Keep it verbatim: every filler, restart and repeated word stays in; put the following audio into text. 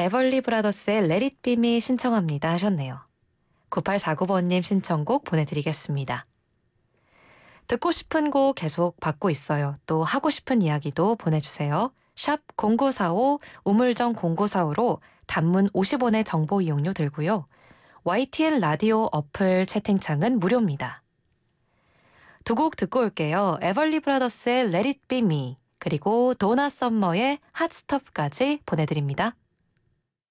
에벌리 브라더스의 Let It Be Me 신청합니다 하셨네요. 구팔사구 번님 신청곡 보내드리겠습니다. 듣고 싶은 곡 계속 받고 있어요. 또 하고 싶은 이야기도 보내주세요. 샵 공구사오 우물정 공구사오로 단문 오십 원의 정보 이용료 들고요. 와이티엔 라디오 어플 채팅창은 무료입니다. 두 곡 듣고 올게요. 에벌리 브라더스의 Let It Be Me 그리고 도나 썸머의 핫스터프까지 보내드립니다.